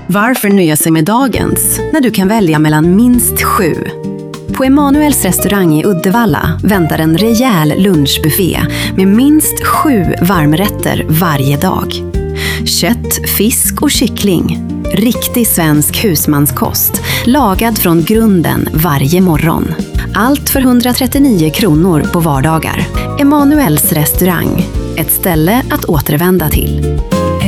Varför nöja sig med dagens när du kan välja mellan minst 7? På Emanuels restaurang i Uddevalla väntar en rejäl lunchbuffé med minst 7 varmrätter varje dag. Kött, fisk och kyckling. Riktig svensk husmanskost, lagad från grunden varje morgon. Allt för 139 kronor på vardagar. Emanuels restaurang, ett ställe att återvända till.